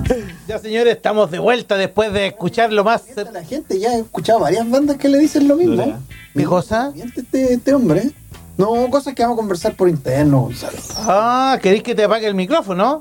Ya, señores, estamos de vuelta después de escuchar lo más... La gente ya ha escuchado varias bandas que le dicen lo mismo. ¿Qué cosa? Este hombre. No, cosas que vamos a conversar por interno, Gonzalo. Ah, ¿queréis que te apague el micrófono?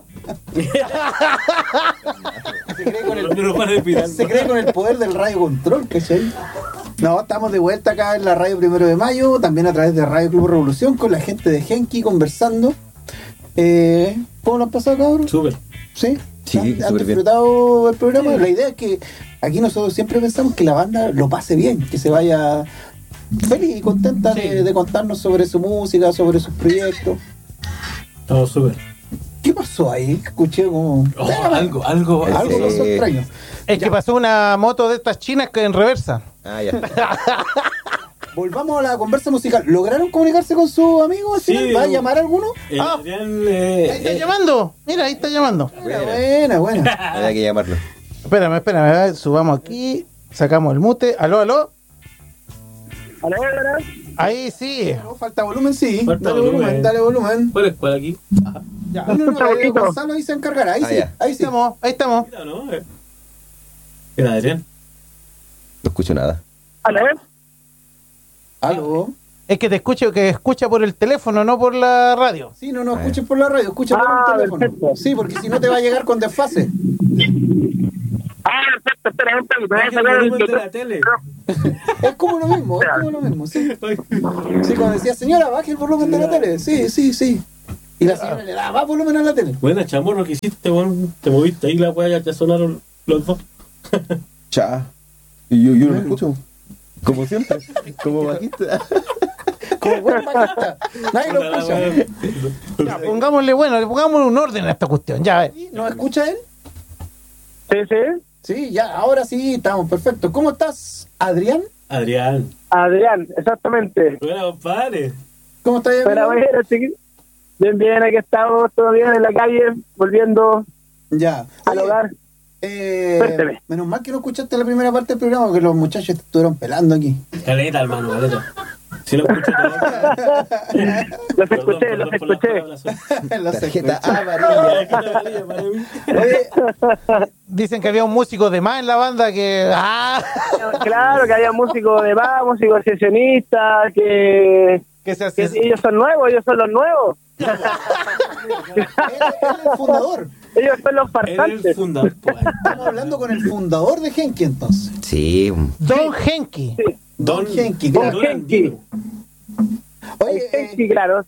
Se cree con el poder del radio control, ¿cachai? No, estamos de vuelta acá en la radio 1 de Mayo, también a través de Radio Club Revolución, con la gente de Genki conversando. ¿Cómo lo han pasado, cabrón? Súper. ¿Sí? Sí, ¿Han disfrutado el programa? La idea es que aquí nosotros siempre pensamos que la banda lo pase bien, que se vaya feliz y contenta de contarnos sobre su música, sobre sus proyectos. Estamos súper. ¿Qué pasó ahí? Escuché como... Algo pasó extraño. Es que pasó una moto de estas chinas que en reversa. Ah, ya. Volvamos a la conversa musical. ¿Lograron comunicarse con su amigo? Sí. ¿Va a llamar a alguno? Adrián, Ahí está llamando. Mira, ahí está llamando. Buena. Había que llamarlo. Espérame, subamos aquí, sacamos el mute. ¿Aló? ¿Aló? Ahí sí. No, falta volumen, sí. Falta Dale volumen. Dale volumen. ¿Cuál es cuál aquí? Ajá. Ya. No, Gonzalo ahí se encargará. Ahí sí. Ya. Ahí sí. Ahí estamos. Mira, ¿no? Era Adrián. No escucho nada. ¿Aló? ¿Aló? Es que escucha por el teléfono, no por la radio. Sí, no escuches por la radio, escucha por el teléfono. Perfecto. Sí, porque si no te va a llegar con desfase. Perfecto, espera un poquito. Voy a Baja el sacar el volumen de la tele. Es como lo mismo, sí. Sí, cuando decía, señora, baje el volumen de la tele. Sí. Y la señora le da más volumen a la tele. Buena, chamorro, que hiciste, weón. Te moviste ahí, la weá, ya sonaron los dos. Cha. Y yo lo escucho. Como siempre. Como bajista. Como buen bajista. Nadie lo escucha. Ya, pongámosle un orden a esta cuestión. Ya, ¿No escucha él? Sí. Sí, ya, ahora sí, estamos perfectos. ¿Cómo estás, Adrián? Adrián. Adrián, exactamente. Buena, compadre. ¿Cómo estás, Pero amigo? bueno, chiquillos. Bien, aquí estamos, todo bien en la calle, volviendo Ya. al Oye, hogar. Cuénteme. menos mal que no escuchaste la primera parte del programa, porque los muchachos te estuvieron pelando aquí. Caleta, hermano, caleta. Si lo escucho todo. Los escuché. La Tarjeta amarilla. Oye, dicen que había un músico de más en la banda que... Claro, que había músicos de bar, músicos sesionistas, que ellos son nuevos, ellos son los nuevos. él es el fundador. Ellos son los El farsantes. fundador. Estamos hablando con el fundador de Genki, entonces. Sí. Don Genki. Sí. Don Genki, Don claro. Genki. Oye, Sí, claro.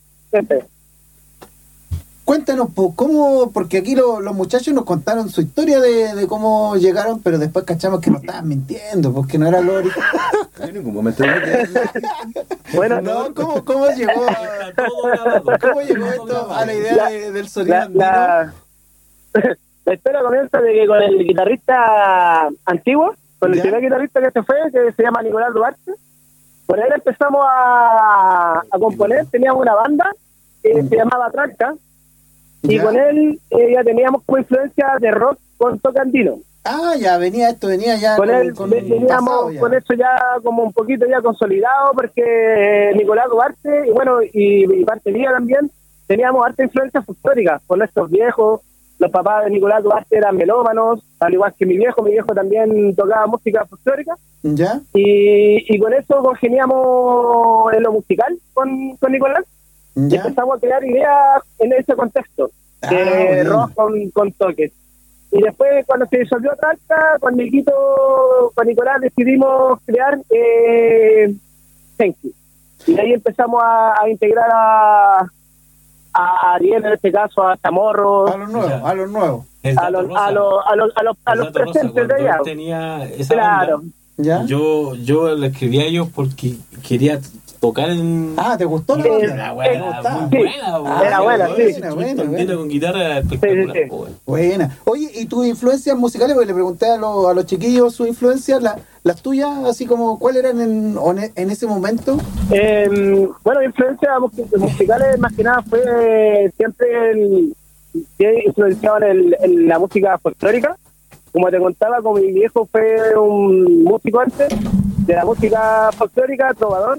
cuéntanos, ¿cómo? Porque aquí los muchachos nos contaron su historia de cómo llegaron, pero después cachamos que no estaban mintiendo, porque no era lo original. En ningún momento. Bueno, No, ¿cómo llegó? ¿Cómo llegó esto a la idea del sonido andino? La historia comienza de que con el guitarrista antiguo, con el ¿Ya? primer guitarrista que se fue, que se llama Nicolás Duarte, por él empezamos a componer. Teníamos una banda que se llamaba Tranca, y ¿Ya? con él ya teníamos como influencia de rock con toque andino. Ah, ya venía ya Con él pasado veníamos ya. con eso ya como un poquito ya consolidado, porque Nicolás Duarte, y bueno, y parte mía también, teníamos harta influencia folclórica con nuestros viejos. Los papás de Nicolás Duarte eran melómanos, al igual que mi viejo también tocaba música folclórica, ¿Ya? y con eso congeniamos en lo musical con Nicolás, y ¿Ya? empezamos a crear ideas en ese contexto, de bueno. rock con toques. Y después, cuando se disolvió Talca, con Nicolás decidimos crear Genki. Y ahí empezamos a integrar a Ariel, en este caso, a Chamorro, A los nuevos. a los presentes de allá. Tenía esa Claro. banda. ¿Ya? Yo le escribí a ellos porque quería tocar en... Ah, ¿te gustó la Sí. banda? Era buena, gustaba? muy Sí. buena. weón. Era buena, sí. Buena. Con guitarra espectacular. Sí. weón. Buena. Oye, ¿y tus influencias musicales? Porque le pregunté a los chiquillos sus influencias, las tuyas, así como, ¿cuáles eran en ese momento? Bueno, influencias musicales más que nada fue siempre influenciado en la música folclórica. Como te contaba, como mi viejo fue un músico antes, de la música folclórica, trovador,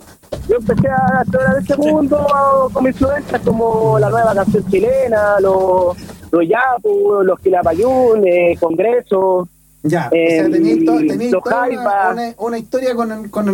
yo empecé a explorar ese mundo con influencias como la nueva canción chilena, los Yapu, los Quilapayún, Congreso. Ya, o sea, tenéis los toda Jaipas. una historia con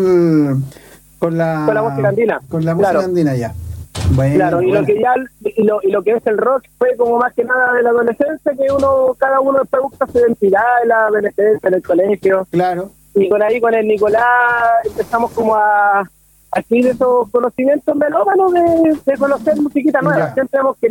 la música andina. Con la música Claro. andina ya. Bueno, Claro, y bueno. lo que ya y lo que es el rock fue como más que nada de la adolescencia, que cada uno después busca su identidad en la adolescencia, en el colegio. Claro. Y con el Nicolás empezamos como a adquirir esos conocimientos melómanos de conocer musiquita nueva. Ya. Siempre hemos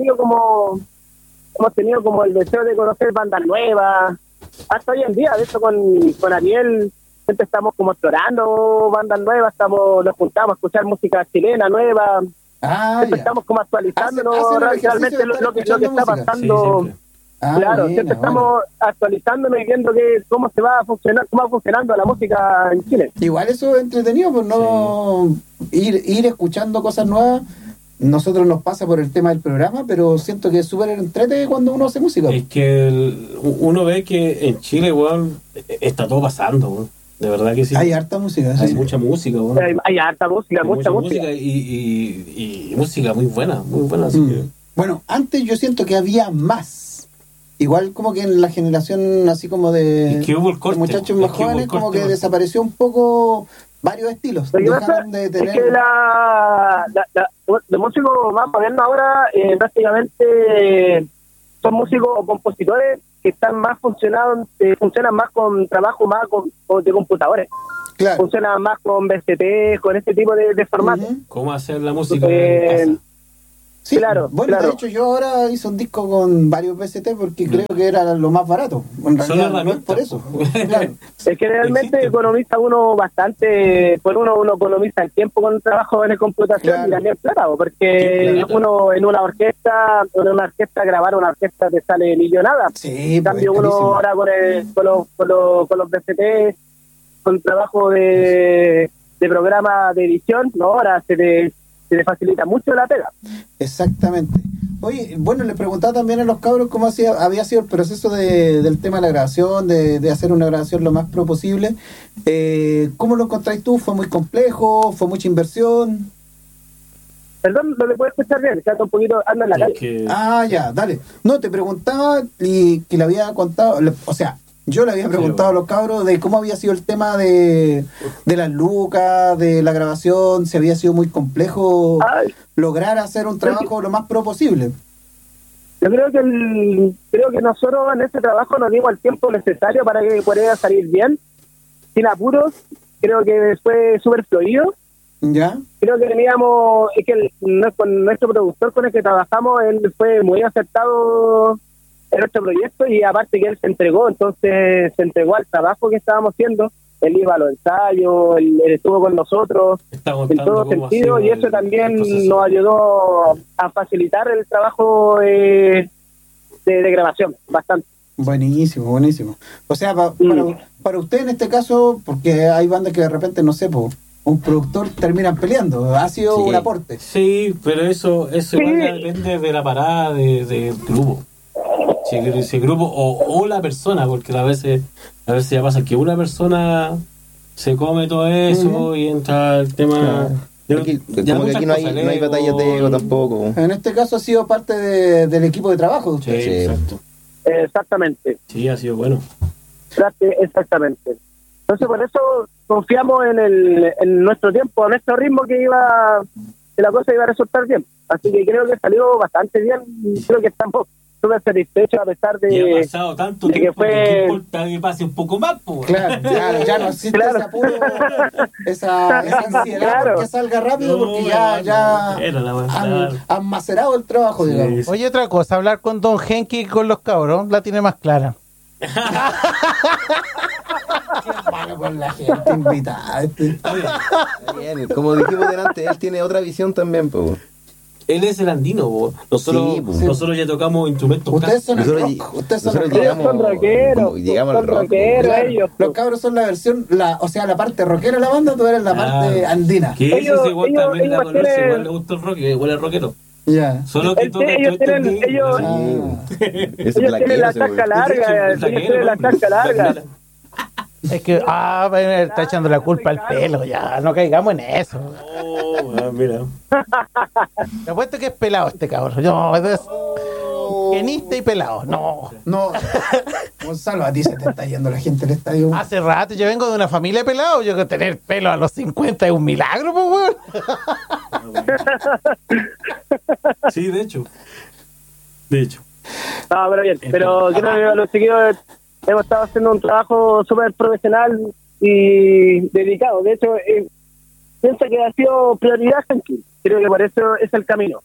tenido como el deseo de conocer bandas nuevas, hasta hoy en día. De hecho, con Ariel siempre estamos como explorando bandas nuevas, nos juntamos a escuchar música chilena nueva, siempre Ya. estamos como actualizándonos Hacen el ejercicio realmente de lo estar que escuchando está música. pasando. siempre. Claro, Buena, siempre buena. estamos actualizándonos y viendo cómo va funcionando la música en Chile. Igual eso es entretenido, pues no ir escuchando cosas nuevas. Nosotros nos pasa por el tema del programa, pero siento que es súper entretenido cuando uno hace música. Es que uno ve que en Chile, weón, está todo pasando, weón. De verdad que sí. Hay harta música. Hay Sí. mucha música, weón. Hay harta música, Hay mucha música. y música muy buena, así que... Bueno, antes yo siento que había más. Igual como que en la generación así como de, Es que hubo el corte, de muchachos es más que hubo el jóvenes, como corte, que weón. desapareció un poco varios estilos. Lo que pasa Dejaron de es tener... que los músicos más modernos ahora prácticamente son músicos o compositores que están más funcionan más con trabajo más de computadores, Claro. funcionan más con BCP, con este tipo de formatos. Ujú. ¿Cómo hacer la música Eh, en casa? Sí, Claro, bueno, claro. de hecho yo ahora hice un disco con varios VST porque creo que era lo más barato. En Son realidad no es herramientas, por eso. po. Claro. Es que realmente Existe. economiza uno bastante, uno economiza el tiempo con el trabajo en el computación Claro. y también plata, porque Sí, plata. uno en una orquesta, grabar una orquesta te sale millonada. Sí, En cambio, pues, uno carísimo. ahora con los BCT, con trabajo de programa de edición, ¿no? Ahora se te facilita mucho la pega. Exactamente. Oye, bueno, le preguntaba también a los cabros cómo había sido el proceso del tema de la grabación, de hacer una grabación lo más pro posible. ¿Cómo lo encontráis tú? ¿Fue muy complejo? ¿Fue mucha inversión? Perdón, no le puedo escuchar bien, queda un poquito, ando en la Es calle. que... Ah, ya, dale. No, te preguntaba y que le había contado, o sea, yo le había preguntado a los cabros de cómo había sido el tema de las lucas, de la grabación, si había sido muy complejo Ay, lograr hacer un trabajo lo más pro posible. yo creo que nosotros en ese trabajo nos dimos el tiempo necesario para que pudiera salir bien, sin apuros. Creo que fue súper fluido. ¿Ya? Creo que con nuestro productor con el que trabajamos, él fue muy aceptado en nuestro proyecto y aparte que él se entregó al trabajo que estábamos haciendo. Él iba a los ensayos, él estuvo con nosotros está en contando todo cómo ha sentido, sido y eso el también proceso. nos ayudó a facilitar el trabajo de grabación bastante. Buenísimo, buenísimo. O sea, Mm. para usted en este caso, porque hay bandas que de repente, no sé, un productor terminan peleando, ha sido Sí. un aporte. Sí, pero eso igual ya depende de la parada del grupo. Si ese grupo o la persona, porque a veces ya pasa que una persona se come todo eso Ujú. y entra el tema. Claro. Ya- Aquí- ya como que muchas aquí no hay, cosas, no hay ego, batallas de ego tampoco. En este caso ha sido parte del equipo de trabajo de Sí, usted. Sí. exacto. Exactamente. Sí, ha sido bueno. Exactamente. Entonces, por eso confiamos en nuestro tiempo, en nuestro ritmo, que la cosa iba a resultar bien. Así que creo que salió bastante bien. Creo que estamos súper satisfechos a pesar Y ha de... pasado tanto de que tiempo que fue- ¿qué importa que pase un poco más? Po? Claro, ya no existe Claro. ese apuro, esa ansiedad Claro. porque salga rápido, No, porque ya era la verdad. han macerado el trabajo, Sí, digamos. sí. Oye, otra cosa, hablar con Don Henky y con los cabros la tiene más clara. Malo con la gente invitada. Bien, como dijimos delante, él tiene otra visión también, pues. Él es el andino, po. Nosotros, Sí, po. nosotros ya tocamos instrumentos Ustedes son el Nosotros, rock, ustedes son nosotros el rock. llegamos, Son rockeros, como llegamos al son rock. rockeros. Claro, ellos. los cabros son la versión, o sea, la parte rockera de la banda, tú eres la parte andina. Que Ellos- eso igual ellos- también la ellos conoce, tienen- igual le gusta el rock, igual es rockero. Ya. Solo que Ellos toca tienen- todo este ellos- ritmo, Ah. Ese Ellos tienen la plaquero, ese chasca güey. larga, ellos tienen la chasca larga. Es que, me está echando la culpa al pelo, ya, no caigamos en eso. Mira. Te apuesto que es pelado este cabrón. No, es pianista y pelado. No. No, Gonzalo, a ti se te está yendo la gente del estadio. Hace rato yo vengo de una familia de pelados. Yo que tener pelo a los 50 es un milagro, pues, weón. Sí, de hecho. De hecho. No, pero bien. Pero creo que los chiquillos hemos estado haciendo un trabajo súper profesional y dedicado. De hecho, pienso que ha sido prioridad aquí. Creo que por eso es el camino.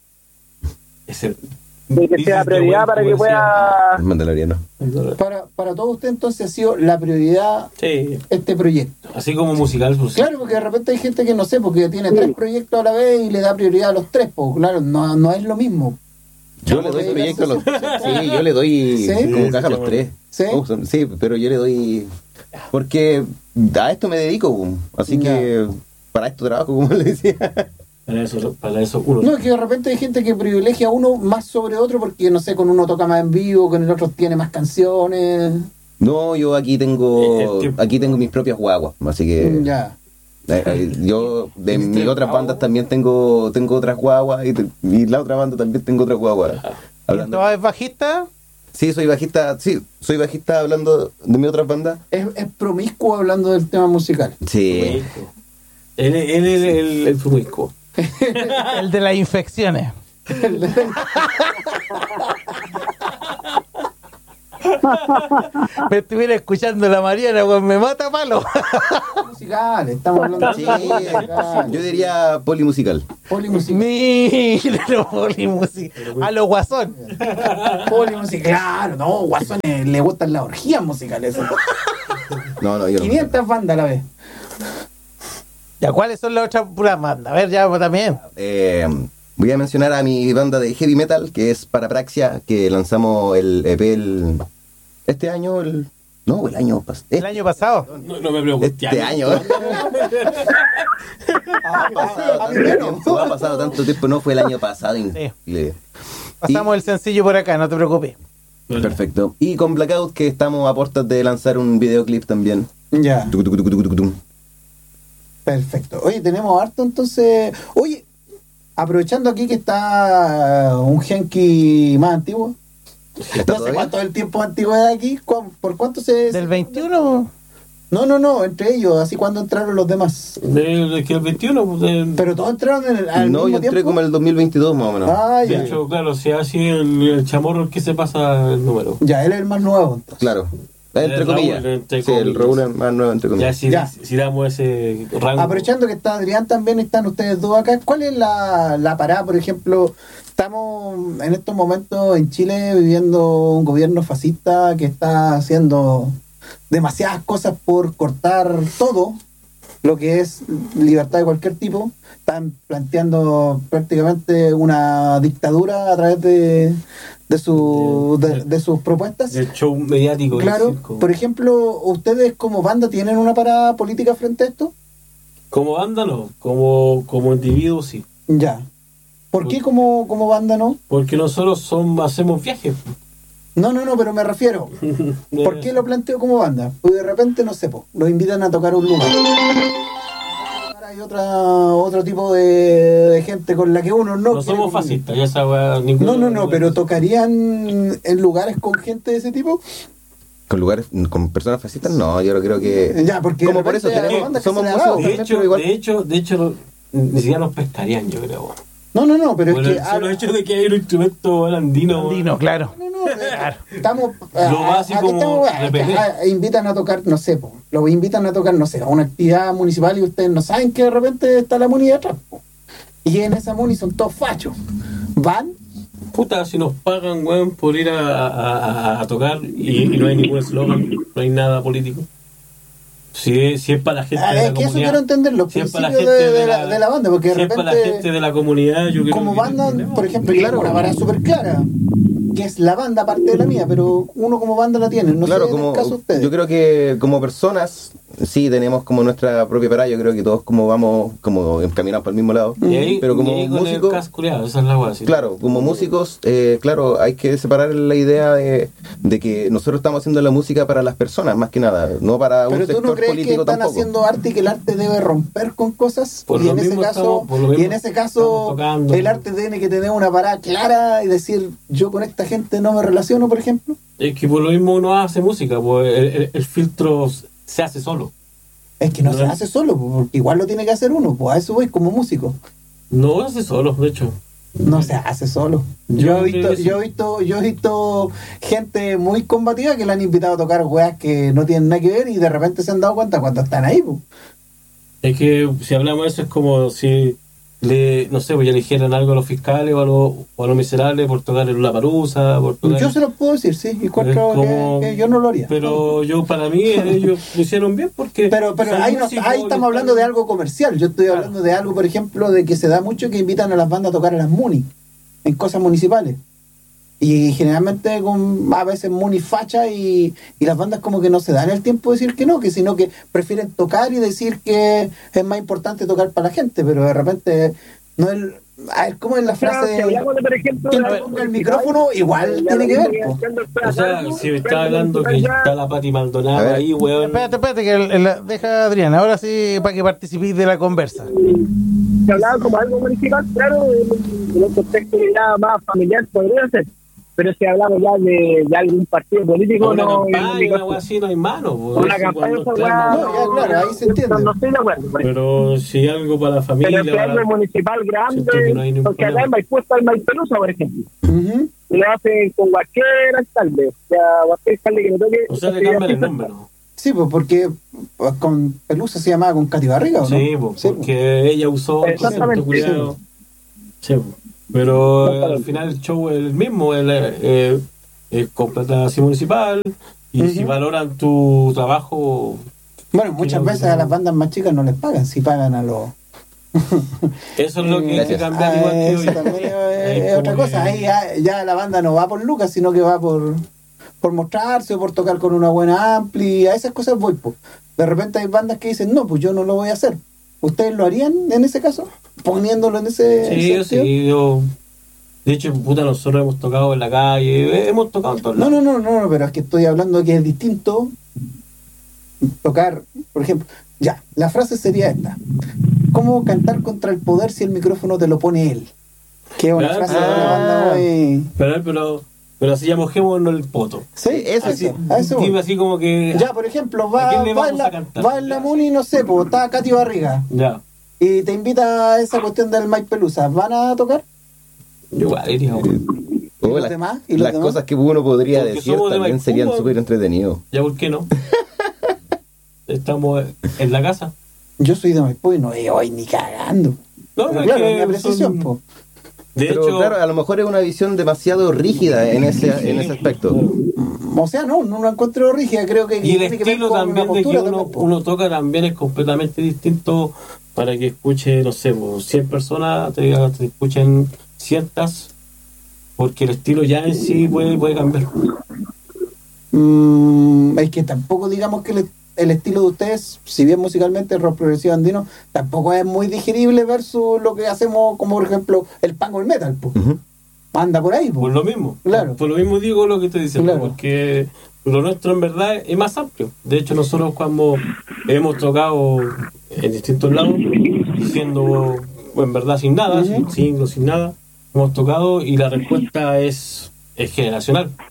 De que sea prioridad para que pueda... El Mandaloriano. Para todos ustedes entonces ha sido la prioridad Sí. este proyecto. Así como musical, pues. Claro, porque de repente hay gente que no sé, porque tiene 3 proyectos a la vez y le da prioridad a los 3, pues claro, no es lo mismo. Yo le doy proyecto a los... Sí, yo le doy ¿Sí? como caja a los 3. ¿Sí? Sí, pero yo le doy... Porque a esto me dedico, boom. Así Ya. que para esto trabajo, como le decía. Para eso uno. No, es que de repente hay gente que privilegia a uno más sobre otro porque, no sé, con uno toca más en vivo, con el otro tiene más canciones. No, yo aquí tengo mis propias guaguas, así que... Ya. Yo de mis otras bandas también tengo otras guaguas y la otra banda también tengo otras guaguas. Hablando. ¿Tú es bajista? Sí, soy bajista hablando de mis otras bandas. Es promiscuo hablando del tema musical. Sí. Él es el promiscuo. El de las infecciones. Me estuviera escuchando la Mariana, weón, me mata palo. Musical, estamos hablando Sí, de musical. yo diría polimusical. Polimusical. Mira, polimusical. A los guasón. Polimusical. Claro, no, guasones le gustan las orgías musicales. No, yo no. 500 bandas a la vez. Ya, ¿cuáles son las otras puras bandas? A ver, ya, pues, también. Voy a mencionar a mi banda de heavy metal, que es Parapraxia, que lanzamos el EP este año, el año pasado. El año pasado. No me preocupes. Este año. No ha pasado tanto tiempo, no fue el año pasado. Increíble. Pasamos el sencillo por acá, no te preocupes. Perfecto. Y con Blackout, que estamos a puertas de lanzar un videoclip también. Ya. Tucutucutucutucutum. Perfecto. Oye, tenemos harto entonces. Oye, aprovechando aquí que está un Genki más antiguo. ¿Está No sé todavía? cuánto es el tiempo de antigüedad aquí. ¿Por cuánto se.? ¿Del 21? No, entre ellos, así cuando entraron los demás. De que el 21, pues, Pero todos entraron al No, mismo yo entré tiempo. como el 2022 más o menos. Ah, de ya. hecho, claro, si así el chamorro el que se pasa el número. Ya, él es el más nuevo. Entonces. Claro. Entre El comillas. Raúl, entre Sí, el comillas. Raúl es más nuevo, entre Ya comillas. si, Ya. si damos ese rango. Aprovechando que está Adrián también, están ustedes dos acá. ¿Cuál es la parada, por ejemplo? Estamos en estos momentos en Chile viviendo un gobierno fascista que está haciendo demasiadas cosas por cortar todo lo que es libertad de cualquier tipo. Están planteando prácticamente una dictadura a través de sus propuestas. El show mediático. del Claro, circo. por ejemplo, ¿ustedes como banda tienen una parada política frente a esto? Como banda no, como individuo sí. Ya. ¿Por qué como banda no? Porque nosotros hacemos viajes. No, pero me refiero. ¿Por qué lo planteo como banda? Porque de repente, no sé, los invitan a tocar a un lugar. Hay otro tipo de gente con la que uno no No quiere somos convivir. fascistas, ya esa weá. ninguno- No, pero ¿tocarían en lugares con gente de ese tipo? ¿Con personas fascistas? No, yo no creo que... Ya, porque Como de por eso repente hay tenemos- bandas que somos se le ha músicos dado. De también, pero igual- hecho, ni siquiera nos pescarían, yo creo. No, pero Por es el que... solo hecho de que hay un instrumento andino. Andino, claro. Estamos Lo básico aquí estamos, de pelea. invitan a tocar, no sé, lo invitan a tocar, no sé, a una actividad municipal y ustedes no saben que de repente está la muni atrás, y en esa muni son todos fachos. Van, Puta, si nos pagan, weón, por ir a tocar y no hay ningún eslogan, no hay nada político. Si es para la gente de la es que eso comunidad. quiero entender, los Si es para la principios gente de la banda, porque de si es para la repente gente de la comunidad, yo creo como que no hay banda, problema. por ejemplo, claro, una vara súper clara, que es la banda aparte de la mía, pero uno como banda la tiene, no Claro, sé en el como caso de ustedes. yo creo que como personas sí tenemos como nuestra propia parada, yo creo que todos como vamos como encaminados para el mismo lado, Y ahí, pero como y ahí con el músicos, casculeado, esa es la weá. ¿sí? claro, como músicos, claro, hay que separar la idea de que nosotros estamos haciendo la música para las personas, más que nada, no para un Pero tú no sector crees que político están tampoco. haciendo arte y que el arte debe romper con cosas. Por Y lo en ese mismo caso, estamos- por lo mismo estamos tocando. el arte tiene que tener una parada clara y decir, yo con esta gente no me relaciono, por ejemplo. Es que por lo mismo uno hace música, pues el filtro se hace solo. Es que no No. se hace solo, porque igual lo tiene que hacer uno, pues a eso voy como músico. No hace solo, de hecho. No se hace solo. Yo Yo he visto gente muy combativa que le han invitado a tocar weas que no tienen nada que ver y de repente se han dado cuenta cuando están ahí, pues. Es que si hablamos de eso es como si no sé, pues ya le dijeran algo a los fiscales o a los miserables por tocar en una parusa, por tocar... Yo se los puedo decir, sí, y encuentro Es como- que yo no lo haría. Pero yo, para mí, ellos lo hicieron bien porque... Pero son ahí, músicos, ahí estamos hablando de algo comercial. Yo estoy Claro. hablando de algo, por ejemplo, de que se da mucho que invitan a las bandas a tocar a las Muni en cosas municipales. Y generalmente a veces Muni facha y las bandas como que no se dan el tiempo de decir que no, que sino que prefieren tocar y decir que es más importante tocar para la gente, pero de repente no es... A ver, ¿cómo es la Claro, frase? si hablamos de, por ejemplo, Quien de te algo ponga el musical, micrófono igual ya tiene que lo ver, mismo po. que ando O sea, si me está hablando que está la Pati A Maldonado ver. ahí, weón... Espérate, que deja a Adrián, ahora sí, para que participéis de la conversa. Se hablaba como algo municipal, claro, en un contexto ya más familiar podría ser. Pero si hablamos ya de algún partido político, Una no. campaña, una weá así, no hay mano. pues. Una Eso campaña, cuando esa está- weá, No, ya, claro, ahí se entiende. No estoy de acuerdo. por ejemplo. Pero si algo para la familia... Pero si algo para- municipal Siento que no hay grande, ningún porque acá problema. en Maipú está el Maipelusa, por ejemplo. Ujú. Y lo hacen con cualquier alcalde. O sea, cualquier alcalde que le toque. O sea, le cambian el número. Sí, pues porque pues, con Pelusa se llamaba con Katy Barriga, ¿o no? Sí, pues, Sí, porque ella usó el Exactamente, concepto culiao. Sí, pues. Pero al final el show es el mismo, es completación municipal y si valoran tu trabajo, Bueno, muchas veces a las bandas más chicas no les pagan, si pagan a los... eso es lo que hay que Gracias. cambiar igual que Eso hoy. también Ahí es otra como cosa. que- Ahí ya la banda no va por lucas, sino que va por mostrarse o por tocar con una buena ampli. A esas cosas voy, pues. De repente hay bandas que dicen, no, pues yo no lo voy a hacer. ¿Ustedes lo harían en ese caso? Poniéndolo en ese Sí, sentido. sí, yo... De hecho, puta, nosotros hemos tocado en la calle, hemos tocado en todos No, lados. no, pero es que estoy hablando que es distinto tocar, por ejemplo, ya, la frase sería esta: ¿cómo cantar contra el poder si el micrófono te lo pone él? Que es una Claro, frase de una banda muy... Pero así ya mojémonos el poto. Sí, Eso así, sí. a eso voy. Dime así como que... Ya, por ejemplo, ¿A va quién le en vamos a la, cantar? va en la Muni, no sé, pues está Katy Barriga Ya, y te invita a esa cuestión del Mike Pelusa. ¿Van a tocar? yo igual iría, weón. ¿Y los las demás? ¿Y los las demás? cosas que uno podría Porque decir somos de también Maipú, serían weón. súper entretenidos. ¿Ya por qué no? Estamos en la casa. Yo soy de Maipú y no voy ni cagando. No, Pero es claro, que es mi apreciación, son- po. De Pero hecho, claro, a lo mejor es una visión demasiado rígida en ese aspecto. O sea, no la encuentro rígida, creo que y el tiene que ver estilo con también una de que postura uno, también, po. uno toca también es completamente distinto para que escuche, no sé, pues, 100 personas, te escuchen cientas, porque el estilo ya en sí puede cambiar. Es que tampoco digamos que el estilo de ustedes, si bien musicalmente el rock progresivo andino, tampoco es muy digerible versus lo que hacemos, como por ejemplo el punk o el metal, po. Ujú. Anda por ahí, po. Por lo mismo. Claro. Por lo mismo digo lo que estoy diciendo, Claro. porque lo nuestro en verdad es más amplio. De hecho, nosotros cuando hemos tocado en distintos lados, siendo en verdad sin nada, Ujú. sin singles, sin nada, hemos tocado y la respuesta es generacional.